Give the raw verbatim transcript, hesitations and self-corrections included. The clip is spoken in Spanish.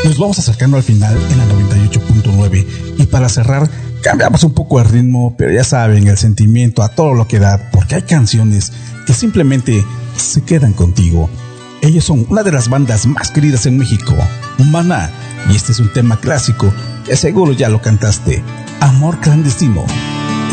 Nos vamos acercando al final en la noventa y ocho punto nueve y para cerrar cambiamos un poco el ritmo, pero ya saben, el sentimiento a todo lo que da, porque hay canciones que simplemente se quedan contigo. Ellos son una de las bandas más queridas en México, Maná, y este es un tema clásico que seguro ya lo cantaste, Amor Clandestino.